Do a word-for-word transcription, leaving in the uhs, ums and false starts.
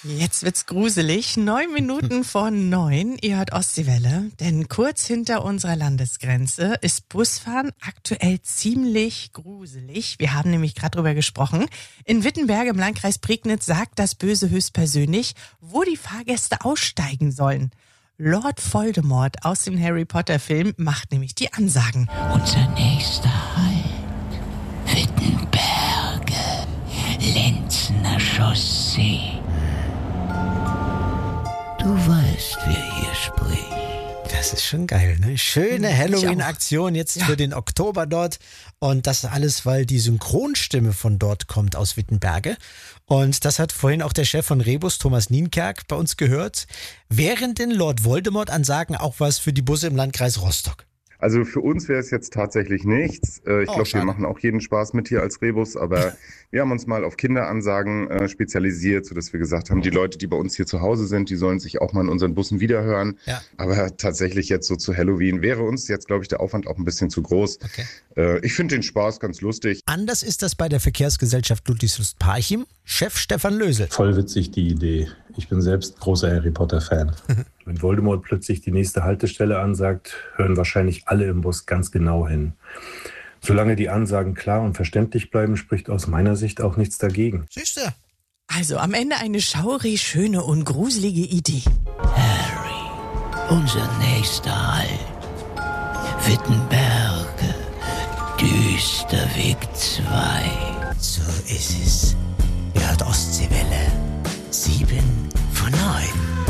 Jetzt wird's gruselig. Neun Minuten vor neun. Ihr hört Ostseewelle. Denn kurz hinter unserer Landesgrenze ist Busfahren aktuell ziemlich gruselig. Wir haben nämlich gerade drüber gesprochen. In Wittenberg im Landkreis Prignitz sagt das Böse höchstpersönlich, wo die Fahrgäste aussteigen sollen. Lord Voldemort aus dem Harry Potter Film macht nämlich die Ansagen. Unser nächster Halt, Wittenberge, Lenzner Chaussee. Du weißt, wer hier spricht. Das ist schon geil, ne? Schöne Halloween-Aktion jetzt ja. für den Oktober dort. Und das alles, weil die Synchronstimme von dort kommt aus Wittenberge. Und das hat vorhin auch der Chef von Rebus, Thomas Nienkerk, bei uns gehört. Wären denn Lord Voldemort-Ansagen auch was für die Busse im Landkreis Rostock? Also für uns wäre es jetzt tatsächlich nichts. Ich oh, glaube, wir machen auch jeden Spaß mit hier als Rebus, aber wir haben uns mal auf Kinderansagen äh, spezialisiert, sodass wir gesagt haben, die Leute, die bei uns hier zu Hause sind, die sollen sich auch mal in unseren Bussen wiederhören. Ja. Aber tatsächlich jetzt so zu Halloween wäre uns jetzt, glaube ich, der Aufwand auch ein bisschen zu groß. Okay. Äh, ich finde den Spaß ganz lustig. Anders ist das bei der Verkehrsgesellschaft Ludwigslust-Parchim. Chef Stefan Lösel. Voll witzig die Idee. Ich bin selbst großer Harry Potter-Fan. Wenn Voldemort plötzlich die nächste Haltestelle ansagt, hören wahrscheinlich alle im Bus ganz genau hin. Solange die Ansagen klar und verständlich bleiben, spricht aus meiner Sicht auch nichts dagegen. Siehst du? Also am Ende eine schaurig schöne und gruselige Idee. Harry, unser nächster Halt, Wittenberge, Düsterweg zwei. So ist es. Ihr hört Ostseewelle. Sieben von neun.